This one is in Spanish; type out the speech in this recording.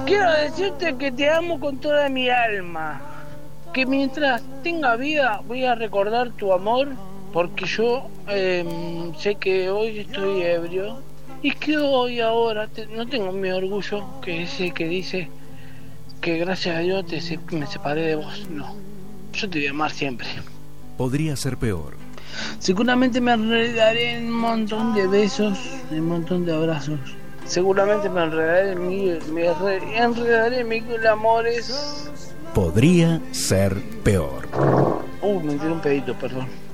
Quiero decirte que te amo con toda mi alma. Que mientras tenga vida voy a recordar tu amor. Porque yo sé que hoy estoy ebrio. Y que hoy ahora no tengo mi orgullo. Que es el que dice que gracias a Dios me separé de vos. No. Yo te voy a amar siempre. Podría ser peor. Seguramente me enredaré en un montón de besos, en un montón de abrazos. Seguramente me enredaré en mil amores. Podría ser peor. Me tiré un pedito, perdón.